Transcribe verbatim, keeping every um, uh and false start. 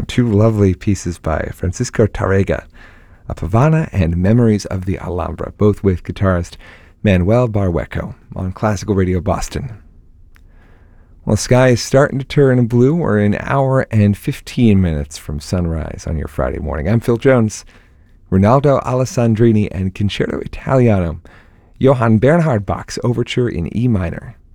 two lovely pieces by Francisco Tárrega, A Pavana and Memories of the Alhambra, both with guitarist Manuel Barrueco on Classical Radio Boston. Well, the sky is starting to turn blue. We're an hour and fifteen minutes from sunrise on your Friday morning. I'm Phil Jones. Rinaldo Alessandrini and Concerto Italiano, Johann Bernhard Bach's Overture in E minor.